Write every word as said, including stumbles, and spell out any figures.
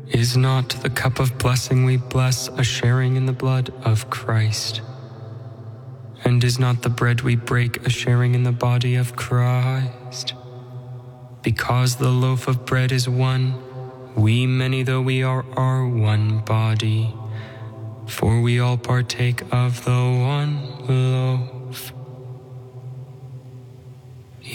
Is not the cup of blessing we bless a sharing in the blood of Christ? And is not the bread we break a sharing in the body of Christ? Because the loaf of bread is one, we many though we are, are one body, for we all partake of the one loaf.